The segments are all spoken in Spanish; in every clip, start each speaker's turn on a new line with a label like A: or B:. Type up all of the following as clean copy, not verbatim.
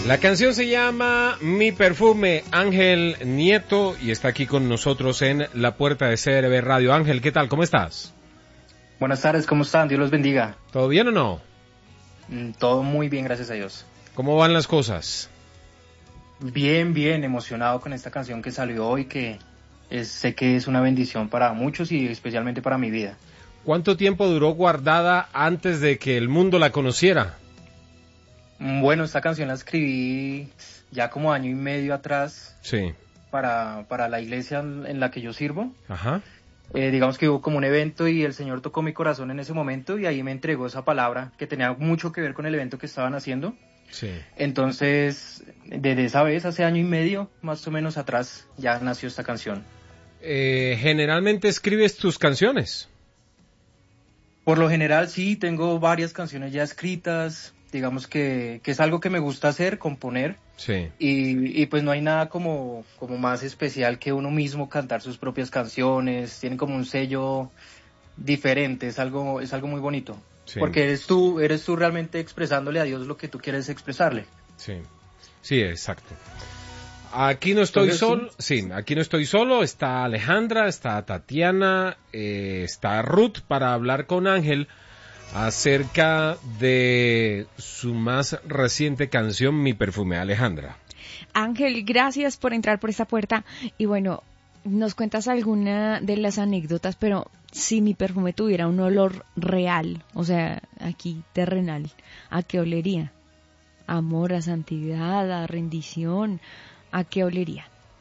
A: La canción se llama Mi Perfume, Ángel Nieto, y está aquí con nosotros en la puerta de CRB Radio. Ángel, ¿qué tal? ¿Cómo estás?
B: Buenas tardes, ¿cómo están? Dios los bendiga.
A: ¿Todo bien o no?
B: Todo muy bien, gracias a Dios.
A: ¿Cómo van las cosas?
B: Bien, emocionado con esta canción que salió hoy, sé que es una bendición para muchos y especialmente para mi vida.
A: ¿Cuánto tiempo duró guardada antes de que el mundo la conociera?
B: Bueno, esta canción la escribí ya como 1.5 años atrás.
A: Sí.
B: Para la iglesia en la que yo sirvo.
A: Ajá.
B: Digamos que hubo como un evento y el Señor tocó mi corazón en ese momento y ahí me entregó esa palabra que tenía mucho que ver con el evento que estaban haciendo.
A: Sí.
B: Entonces, desde esa vez, hace 1.5 años más o menos atrás, ya nació esta canción.
A: ¿Generalmente escribes tus canciones?
B: Por lo general sí, tengo varias canciones ya escritas. Digamos que es algo que me gusta hacer, componer.
A: Sí.
B: Y pues no hay nada como más especial que uno mismo cantar sus propias canciones. Tienen como un sello diferente, es algo muy bonito. Sí. Porque eres tú realmente expresándole a Dios lo que tú quieres expresarle.
A: Sí, exacto. Aquí no estoy solo, aquí no estoy solo, está Alejandra, está Tatiana, está Ruth para hablar con Ángel acerca de su más reciente canción, Mi Perfume. Alejandra.
C: Ángel, gracias por entrar por esta puerta y bueno, nos cuentas alguna de las anécdotas, pero si Mi Perfume tuviera un olor real, o sea, aquí terrenal, ¿a qué olería? ¿Amor, a santidad, a rendición? ¿A qué olería?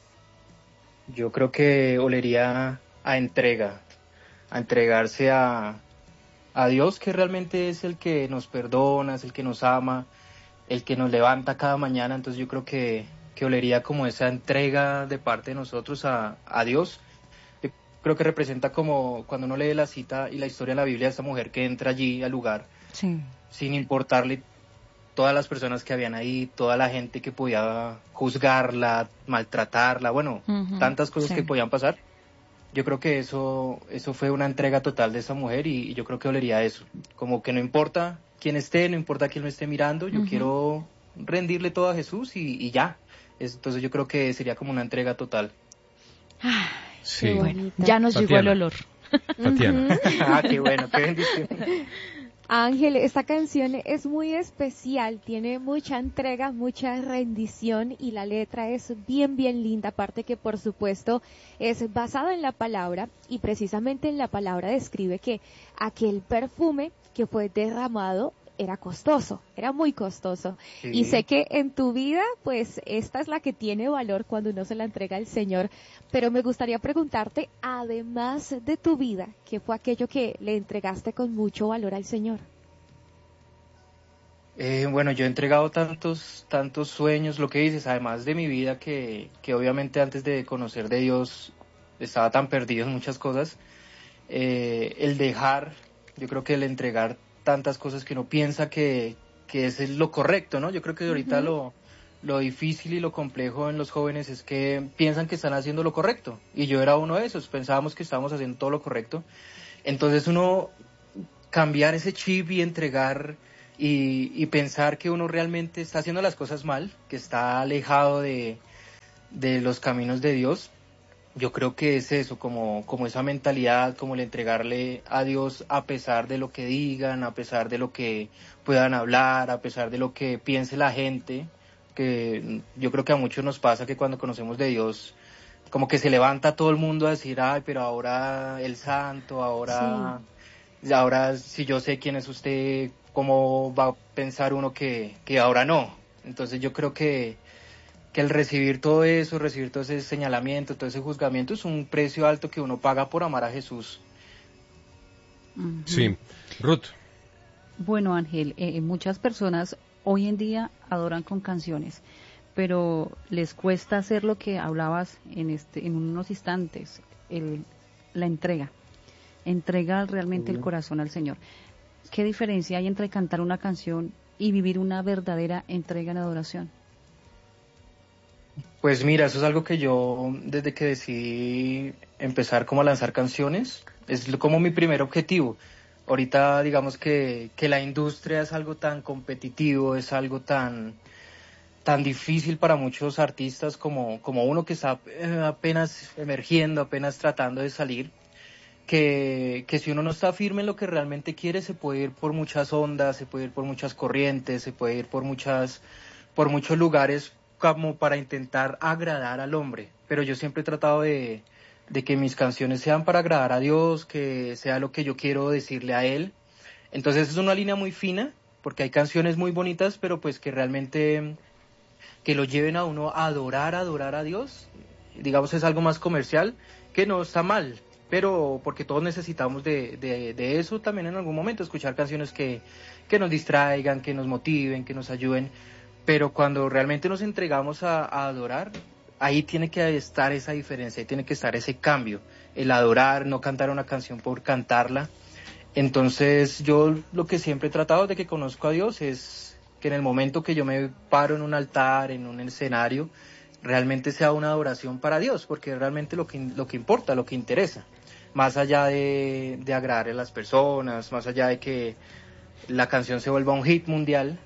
B: Yo creo que olería a entrega, a entregarse a Dios, que realmente es el que nos perdona, es el que nos ama, el que nos levanta cada mañana. Entonces yo creo que olería como esa entrega de parte de nosotros a Dios. Yo creo que representa como cuando uno lee la cita y la historia de la Biblia de esta mujer que entra allí al lugar,
C: sí,
B: sin importarle todas las personas que habían ahí, toda la gente que podía juzgarla, maltratarla, bueno, tantas cosas que podían pasar. Yo creo que eso fue una entrega total de esa mujer y yo creo que olería eso. Como que no importa quién esté, no importa quién me esté mirando, yo quiero rendirle todo a Jesús y ya. Entonces yo creo que sería como una entrega total.
C: Ay,
A: sí.
C: Qué bonito. Ya nos llegó el olor.
A: Tatiana.
B: Qué bueno, qué bendición.
D: Ángel, esta canción es muy especial, tiene mucha entrega, mucha rendición y la letra es bien linda, aparte que por supuesto es basada en la palabra y precisamente en la palabra describe que aquel perfume que fue derramado era costoso, era muy costoso. Sí. Y sé que en tu vida, pues, esta es la que tiene valor cuando uno se la entrega al Señor. Pero me gustaría preguntarte, además de tu vida, ¿qué fue aquello que le entregaste con mucho valor al Señor?
B: Bueno, yo he entregado tantos sueños, lo que dices, además de mi vida, que obviamente antes de conocer de Dios estaba tan perdido en muchas cosas. El dejar, yo creo que el entregar tantas cosas que uno piensa que es lo correcto, ¿no? Yo creo que ahorita lo difícil y lo complejo en los jóvenes es que piensan que están haciendo lo correcto. Y yo era uno de esos, pensábamos que estábamos haciendo todo lo correcto. Entonces uno cambiar ese chip y entregar y pensar que uno realmente está haciendo las cosas mal, que está alejado de los caminos de Dios. Yo creo que es eso, como esa mentalidad, como el entregarle a Dios a pesar de lo que digan, a pesar de lo que puedan hablar, a pesar de lo que piense la gente, que yo creo que a muchos nos pasa que cuando conocemos de Dios, como que se levanta todo el mundo a decir, ay, pero ahora el santo, ahora si yo sé quién es usted, ¿cómo va a pensar uno que ahora no? Entonces yo creo que el recibir todo eso, recibir todo ese señalamiento, todo ese juzgamiento es un precio alto que uno paga por amar a Jesús.
A: Sí. Ruth.
E: Bueno, Ángel, muchas personas hoy en día adoran con canciones, pero les cuesta hacer lo que hablabas en unos instantes, la entrega realmente el corazón al Señor. ¿Qué diferencia hay entre cantar una canción y vivir una verdadera entrega en adoración?
B: Pues mira, eso es algo que yo, desde que decidí empezar como a lanzar canciones, es como mi primer objetivo. Ahorita digamos que la industria es algo tan competitivo, es algo tan tan difícil para muchos artistas como uno que está apenas emergiendo, apenas tratando de salir, que si uno no está firme en lo que realmente quiere, se puede ir por muchas ondas, se puede ir por muchas corrientes, se puede ir por muchos lugares como para intentar agradar al hombre. Pero yo siempre he tratado de que mis canciones sean para agradar a Dios, que sea lo que yo quiero decirle a Él. Entonces es una línea muy fina, porque hay canciones muy bonitas, pero pues que realmente que lo lleven a uno a adorar a Dios. Digamos, es algo más comercial, que no está mal, pero porque todos necesitamos de eso también en algún momento, escuchar canciones que nos distraigan, que nos motiven, que nos ayuden, pero cuando realmente nos entregamos a adorar, ahí tiene que estar esa diferencia, ahí tiene que estar ese cambio, el adorar, no cantar una canción por cantarla. Entonces yo lo que siempre he tratado de que conozco a Dios es que en el momento que yo me paro en un altar, en un escenario, realmente sea una adoración para Dios, porque es realmente lo que importa, lo que interesa, más allá de agradar a las personas, más allá de que la canción se vuelva un hit mundial,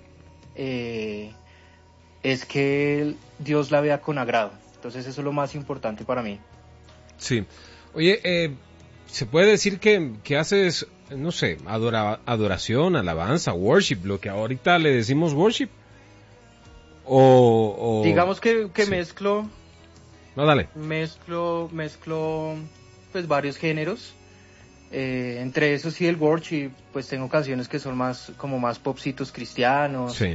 B: es que Dios la vea con agrado. Entonces eso es lo más importante para mí.
A: Sí. Oye, ¿se puede decir que haces, no sé, adoración, alabanza, worship, lo que ahorita le decimos worship? O
B: digamos que
A: sí.
B: mezclo pues varios géneros, entre esos sí el worship, pues tengo canciones que son más popsitos cristianos,
A: sí.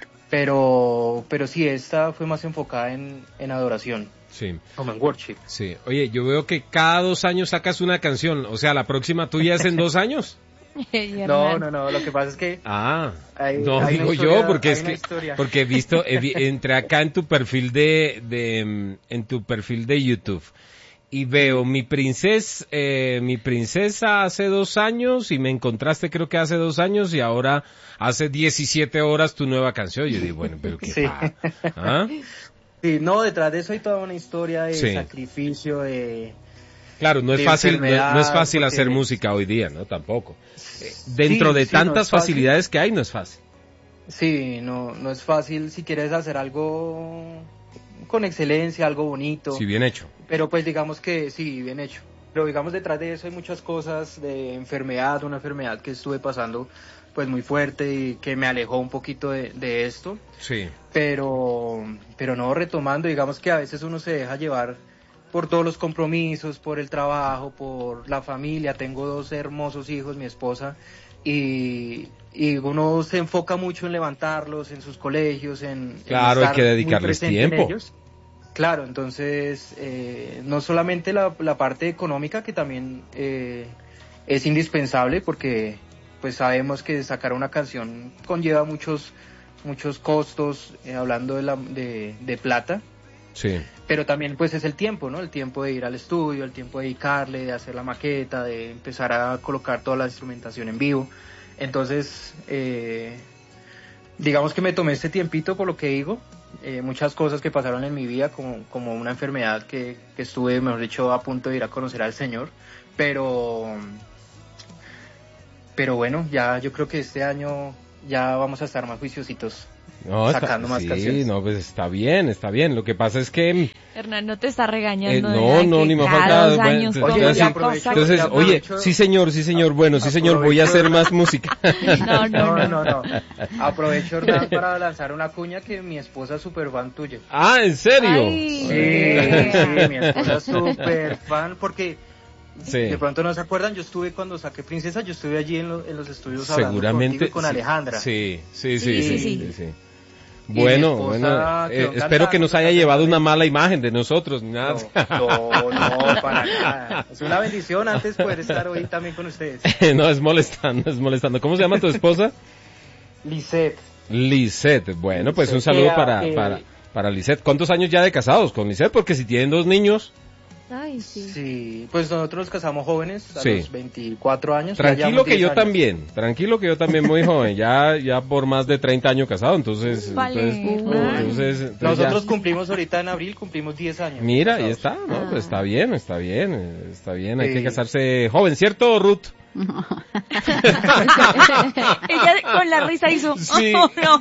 B: pero sí, esta fue más enfocada en adoración,
A: sí,
B: como en worship.
A: Sí. Oye, yo veo que cada 2 años sacas una canción, o sea, la próxima tuya es en 2 años.
B: No, lo que pasa es que
A: digo yo, porque es que porque he visto entré acá en tu perfil en tu perfil de YouTube y veo mi princesa hace 2 años y me encontraste creo que hace 2 años y ahora hace 17 horas tu nueva canción. Yo digo, bueno, pero qué pasa. ¿Ah?
B: Sí, no, detrás de eso hay toda una historia de sacrificio, de
A: claro, no es fácil hacer música hoy día, ¿no? Tampoco. Dentro de tantas facilidades que hay, no es fácil.
B: Sí, no es fácil si quieres hacer algo con excelencia, algo bonito.
A: Sí, bien hecho.
B: Pero pues digamos que sí, bien hecho. Pero digamos detrás de eso hay muchas cosas de enfermedad, una enfermedad que estuve pasando pues muy fuerte y que me alejó un poquito de esto.
A: Sí.
B: Pero no, retomando, digamos que a veces uno se deja llevar por todos los compromisos, por el trabajo, por la familia. Tengo 2 hermosos hijos, mi esposa, y uno se enfoca mucho en levantarlos, en sus colegios,
A: claro, hay que dedicarles tiempo.
B: Claro, entonces no solamente la parte económica, que también es indispensable, porque pues sabemos que sacar una canción conlleva muchos costos, hablando de plata.
A: Sí.
B: Pero también pues es el tiempo, ¿no? El tiempo de ir al estudio, el tiempo de dedicarle, de hacer la maqueta, de empezar a colocar toda la instrumentación en vivo. Entonces, digamos que me tomé este tiempito, por lo que digo, muchas cosas que pasaron en mi vida, como una enfermedad que estuve, mejor dicho, a punto de ir a conocer al Señor. Pero bueno, ya yo creo que este año ya vamos a estar más juiciositos.
A: No,
B: sacando más canciones.
A: No, pues está bien. Lo que pasa es que
C: Hernán no te está regañando.
A: Ni me falta. Entonces, oye, sí señor, bueno, sí señor, voy a hacer más música.
B: No. Aprovecho, Hernán, para lanzar una cuña, que mi esposa es súper fan tuya.
A: Ah, ¿en serio?
B: Sí, mi esposa es súper fan, porque de pronto no se acuerdan, yo estuve cuando saqué Princesa, yo estuve allí en los estudios
A: seguramente
B: hablando con Alejandra.
A: Sí. Bueno, espero que nos haya llevado una mala imagen de nosotros, ni nada.
B: No, para nada. Es una bendición antes poder estar hoy también con ustedes.
A: No, es molestando. ¿Cómo se llama tu esposa?
B: Lisette.
A: Bueno, pues un saludo para Lisette. ¿Cuántos años ya de casados con Lisette? Porque si tienen 2 niños...
D: Ay, sí.
B: Sí, pues nosotros nos casamos jóvenes, a los 24 años.
A: Tranquilo que yo también, muy joven, ya por más de 30 años casado, entonces
B: nosotros cumplimos ahorita en abril, cumplimos 10 años.
A: Mira, ahí está, ¿no? Pues está bien, hay que casarse joven, ¿cierto, Ruth?
C: Ella con la risa hizo,
A: Sí.
C: oh, no.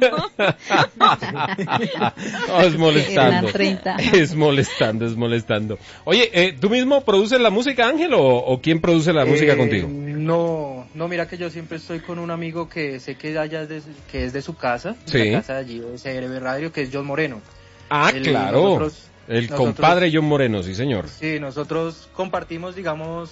A: Oh, es molestando.
E: Eran 30.
A: Es molestando. Oye, ¿tú mismo produces la música, Ángel, o quién produce la música contigo?
B: No, mira que yo siempre estoy con un amigo que sé que que es de su casa,
A: Sí.
B: la casa de allí de CRB Radio, que es John Moreno.
A: Ah, claro. El compadre John Moreno, sí, señor.
B: Sí, nosotros compartimos, digamos,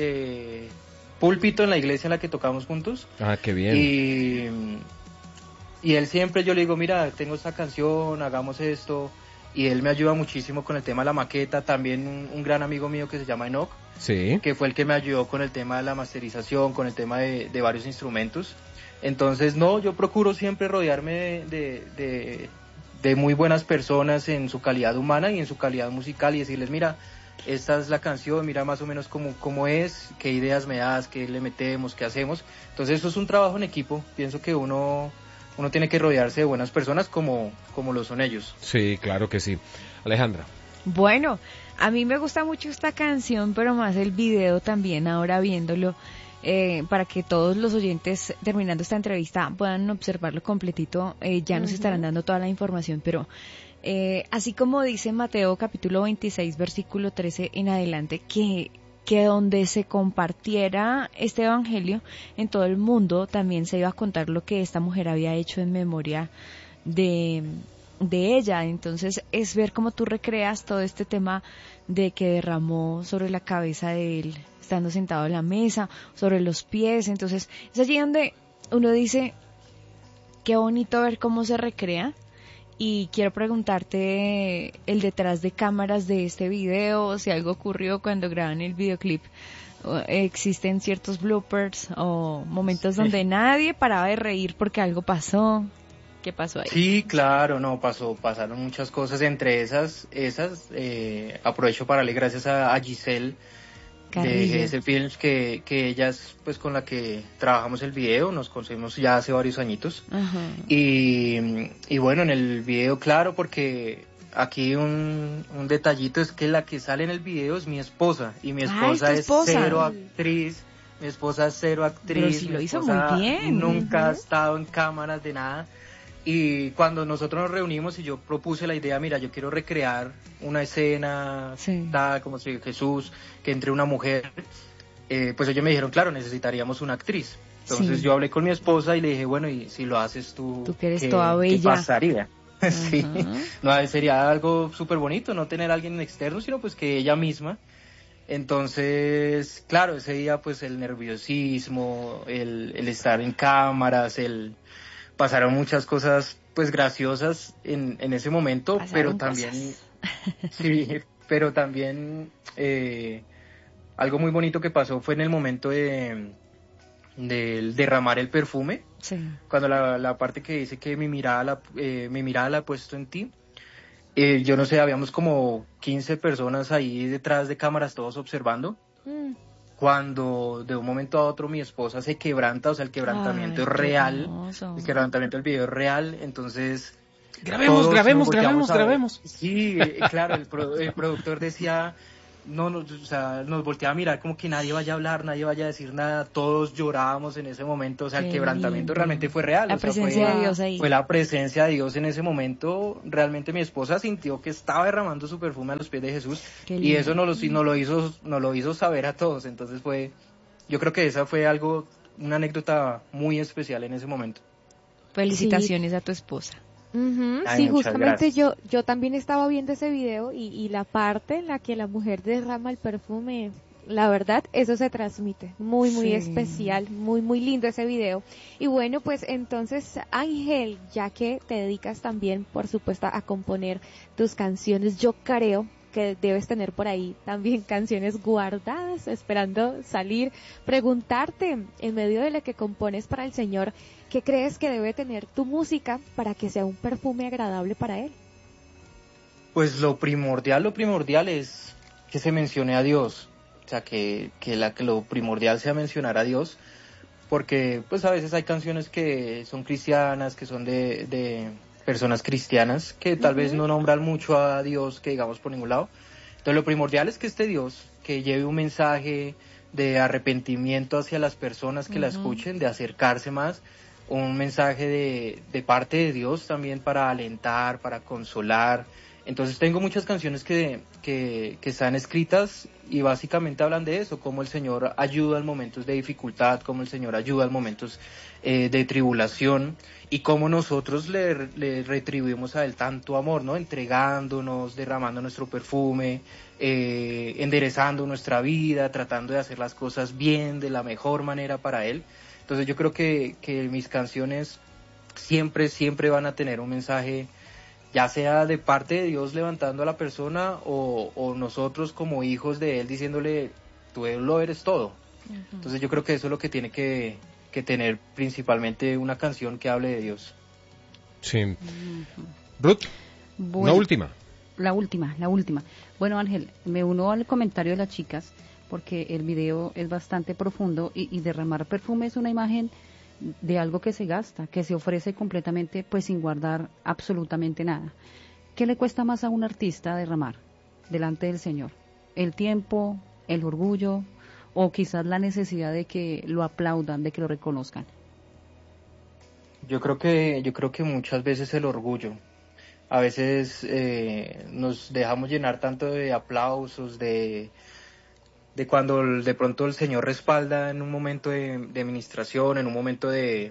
B: púlpito en la iglesia en la que tocamos juntos.
A: Ah, qué bien.
B: Y él siempre, yo le digo, mira, tengo esta canción, hagamos esto. Y él me ayuda muchísimo con el tema de la maqueta. También un gran amigo mío que se llama Enoch,
A: Sí.
B: que fue el que me ayudó con el tema de la masterización, con el tema de varios instrumentos. Entonces, no, yo procuro siempre rodearme de muy buenas personas en su calidad humana y en su calidad musical y decirles, mira, esta es la canción, mira más o menos cómo es, qué ideas me das, qué le metemos, qué hacemos. Entonces eso es un trabajo en equipo. Pienso que uno tiene que rodearse de buenas personas como lo son ellos.
A: Sí, claro que sí. Alejandra.
C: Bueno, a mí me gusta mucho esta canción, pero más el video también, ahora viéndolo, para que todos los oyentes, terminando esta entrevista, puedan observarlo completito. Ya nos estarán dando toda la información, pero así como dice Mateo capítulo 26, versículo 13 en adelante, que donde se compartiera este evangelio en todo el mundo, también se iba a contar lo que esta mujer había hecho en memoria de ella. Entonces es ver cómo tú recreas todo este tema de que derramó sobre la cabeza de él estando sentado en la mesa, sobre los pies. Entonces es allí donde uno dice, qué bonito ver cómo se recrea. Y quiero preguntarte el detrás de cámaras de este video, si algo ocurrió cuando graban el videoclip. ¿Existen ciertos bloopers o momentos donde nadie paraba de reír porque algo pasó? ¿Qué pasó ahí?
B: Sí, claro, no, pasaron muchas cosas, entre esas, aprovecho para darle gracias a Giselle
C: Carrillo.
B: de GS Films, que ella es pues con la que trabajamos el video, nos conocemos ya hace varios añitos.
C: Ajá.
B: Y bueno, en el video, claro, porque aquí un detallito es que la que sale en el video es mi esposa, y mi esposa
C: ¿es tu
B: es
C: esposa?
B: cero actriz. Mi esposa es cero actriz.
C: Pero sí lo
B: mi
C: hizo
B: esposa
C: muy bien.
B: Nunca ha estado en cámaras de nada. Y cuando nosotros nos reunimos y yo propuse la idea, mira, yo quiero recrear una escena,
C: Sí.
B: tal como si Jesús, que entre una mujer, pues ellos me dijeron, claro, necesitaríamos una actriz. Entonces
C: Sí.
B: yo hablé con mi esposa y le dije, bueno, y si lo haces tú,
C: Tú que eres
B: ¿qué,
C: toda
B: qué
C: bella.
B: pasaría? Sí,
C: Ajá.
B: no, sería algo súper bonito, no tener a alguien externo, sino pues que ella misma. Entonces, claro, ese día pues el nerviosismo, el estar en cámaras, pasaron muchas cosas pues graciosas en ese momento,
C: Pasaron
B: pero
C: cosas.
B: también sí, pero también algo muy bonito que pasó fue en el momento del derramar el perfume,
C: Sí.
B: cuando la parte que dice que mi mirada la he puesto en ti. Yo no sé, habíamos como 15 personas ahí detrás de cámaras, todos observando. Cuando de un momento a otro mi esposa se quebranta, o sea, el quebrantamiento
C: Ay,
B: es
C: qué
B: real,
C: hermoso.
B: el quebrantamiento del video es real, entonces...
A: Grabemos,
B: todos
A: grabemos,
B: nos volteamos
A: grabemos,
B: a ver.
A: grabemos.
B: Sí, claro, el productor decía, o sea, nos volteaba a mirar como que nadie vaya a hablar, nadie vaya a decir nada, todos llorábamos en ese momento, o sea, el
C: Qué
B: quebrantamiento
C: lindo.
B: realmente fue real.
C: La
B: o sea,
C: presencia de Dios ahí.
B: Fue la presencia de Dios en ese momento, realmente mi esposa sintió que estaba derramando su perfume a los pies de Jesús,
C: Qué
B: y
C: lindo.
B: eso nos lo hizo saber a todos, entonces yo creo que esa fue una anécdota muy especial en ese momento.
C: Felicitaciones a tu esposa.
D: Ujú,
B: Ay,
D: sí,
B: muchas
D: justamente
B: gracias.
D: yo también estaba viendo ese video y la parte en la que la mujer derrama el perfume, la verdad, eso se transmite. Muy, muy
C: Sí.
D: especial, muy, muy lindo ese video. Y bueno, pues entonces, Ángel, ya que te dedicas también, por supuesto, a componer tus canciones, yo creo que debes tener por ahí también canciones guardadas, esperando salir. Preguntarte, en medio de lo que compones para el Señor, ¿qué crees que debe tener tu música para que sea un perfume agradable para Él?
B: Pues lo primordial es que se mencione a Dios, o sea, que lo primordial sea mencionar a Dios, porque pues a veces hay canciones que son cristianas, que son de personas cristianas, que tal vez no nombran mucho a Dios, que digamos por ningún lado. Entonces lo primordial es que este Dios, que lleve un mensaje de arrepentimiento hacia las personas que la escuchen, de acercarse más, un mensaje de parte de Dios también para alentar, para consolar. Entonces tengo muchas canciones que están escritas y básicamente hablan de eso, cómo el Señor ayuda en momentos de dificultad, cómo el Señor ayuda en momentos de tribulación, y cómo nosotros le retribuimos a Él tanto amor, ¿no? Entregándonos, derramando nuestro perfume, enderezando nuestra vida, tratando de hacer las cosas bien, de la mejor manera para Él. Entonces yo creo que mis canciones siempre van a tener un mensaje, ya sea de parte de Dios levantando a la persona o nosotros como hijos de Él diciéndole, tú lo eres todo. Entonces yo creo que eso es lo que tiene que tener principalmente una canción que hable de Dios.
A: Sí. Ruth,
E: bueno,
A: una última.
E: La última. Bueno, Ángel, me uno al comentario de las chicas, porque el video es bastante profundo y derramar perfume es una imagen de algo que se gasta, que se ofrece completamente, pues sin guardar absolutamente nada. ¿Qué le cuesta más a un artista derramar delante del Señor? ¿El tiempo, el orgullo o quizás la necesidad de que lo aplaudan, de que lo reconozcan?
B: Yo creo que muchas veces el orgullo. A veces nos dejamos llenar tanto de aplausos, de cuando de pronto el Señor respalda en un momento de administración, en un momento de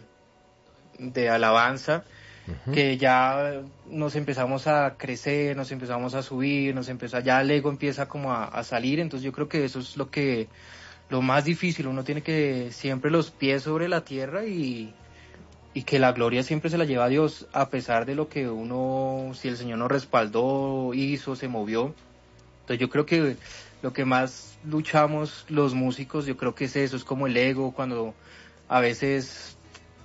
B: alabanza, que ya nos empezamos a crecer, nos empezamos a subir, ya el ego empieza como a salir. Entonces yo creo que eso es lo más difícil. Uno tiene que siempre los pies sobre la tierra y que la gloria siempre se la lleva a Dios, a pesar de lo que si el Señor nos respaldó, hizo, se movió. Entonces yo creo que lo que más luchamos los músicos, yo creo que es eso, es como el ego, cuando a veces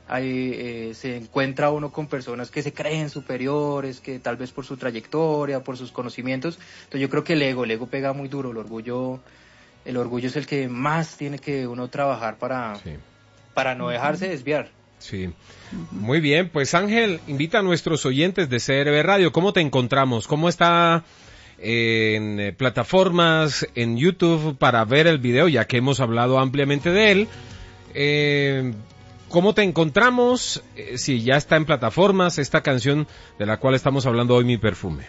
B: se encuentra uno con personas que se creen superiores, que tal vez por su trayectoria, por sus conocimientos. Entonces yo creo que el ego pega muy duro, el orgullo es el que más tiene que uno trabajar para no dejarse desviar.
A: Sí, muy bien, pues Ángel, invita a nuestros oyentes de CRB Radio, ¿cómo te encontramos? ¿Cómo está en plataformas, en YouTube para ver el video, ya que hemos hablado ampliamente de él? ¿Cómo te encontramos? Si ya está en plataformas, esta canción de la cual estamos hablando hoy, Mi Perfume.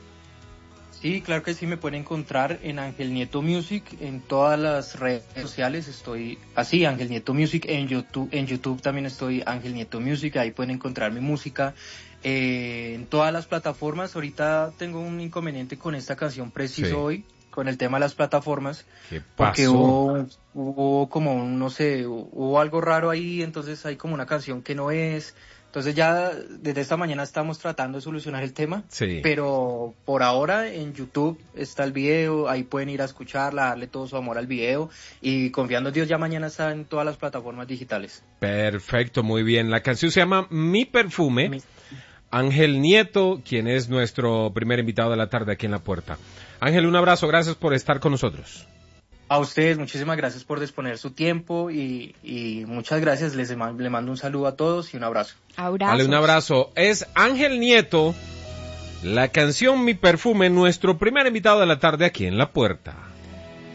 B: Sí, claro que sí, me pueden encontrar en Ángel Nieto Music, en todas las redes sociales estoy así, Ángel Nieto Music, en YouTube también estoy Ángel Nieto Music, ahí pueden encontrar mi música, en todas las plataformas. Ahorita tengo un inconveniente con esta canción preciso hoy, con el tema de las plataformas, porque hubo como, no sé, hubo algo raro ahí, entonces hay como una canción que no es. Entonces ya desde esta mañana estamos tratando de solucionar el tema, pero por ahora en YouTube está el video, ahí pueden ir a escucharla, darle todo su amor al video, y confiando en Dios ya mañana está en todas las plataformas digitales.
A: Perfecto, muy bien. La canción se llama Mi Perfume. Ángel Nieto, quien es nuestro primer invitado de la tarde aquí en La Puerta. Ángel, un abrazo, gracias por estar con nosotros.
B: A ustedes, muchísimas gracias por disponer su tiempo y muchas gracias. Le mando un saludo a todos y un abrazo.
A: Vale, un abrazo. Es Ángel Nieto, la canción Mi Perfume, nuestro primer invitado de la tarde aquí en La Puerta.